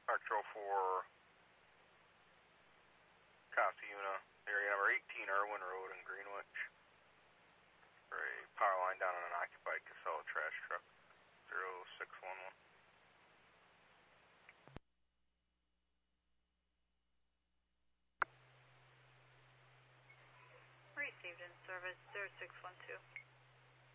Arctro for Casa Una, area number 18 Irwin Road in Greenwich. For a power line down on an occupied Casella trash truck, 0611. Received in service 0612.